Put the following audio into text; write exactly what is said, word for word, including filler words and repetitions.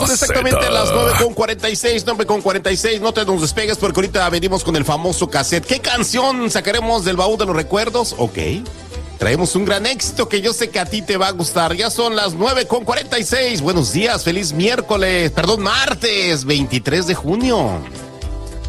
Son exactamente las nueve con cuarenta y seis, nueve con cuarenta y seis. No te nos despegues porque ahorita venimos con el famoso cassette. ¿Qué canción sacaremos del baúl de los recuerdos? Ok. Traemos un gran éxito que yo sé que a ti te va a gustar. Ya son las nueve con cuarenta y seis. Buenos días, feliz miércoles, perdón, martes veintitrés de junio.